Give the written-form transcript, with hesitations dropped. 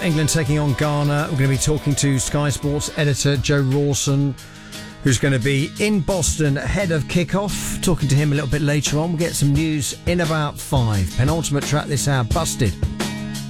England taking on Ghana. We're going to be talking to Sky Sports editor Joe Rawson, who's going to be in Boston ahead of kickoff. Talking to him a little bit later on. We'll get some news in about 5. Penultimate track this hour, Busted.